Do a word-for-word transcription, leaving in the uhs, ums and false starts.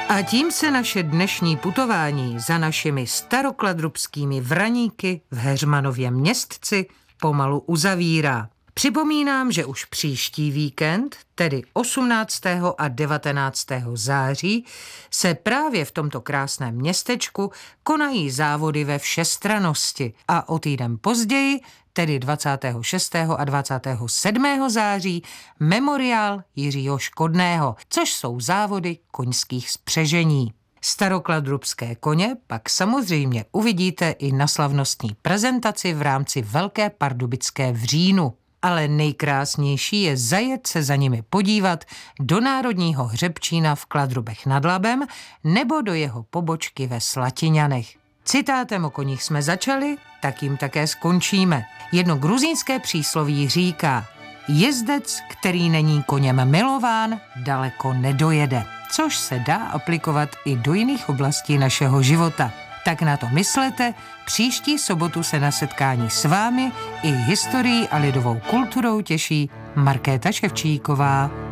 A tím se naše dnešní putování za našimi starokladrubskými vraníky v Heřmanově Městci pomalu uzavírá. Připomínám, že už příští víkend, tedy osmnáctého a devatenáctého září, se právě v tomto krásném městečku konají závody ve všestrannosti a o týden později, tedy dvacátého šestého a dvacátého sedmého září, memoriál Jiřího Škodného, což jsou závody koňských spřežení. Starokladrubské koně pak samozřejmě uvidíte i na slavnostní prezentaci v rámci Velké pardubické v říjnu. Ale nejkrásnější je zajet se za nimi podívat do Národního hřebčína v Kladrubech nad Labem nebo do jeho pobočky ve Slatiňanech. Citátem o koních jsme začali, tak jim také skončíme. Jedno gruzínské přísloví říká: jezdec, který není koněm milován, daleko nedojede, což se dá aplikovat i do jiných oblastí našeho života. Tak na to myslete, příští sobotu se na setkání s vámi i historií a lidovou kulturou těší Markéta Ševčíková.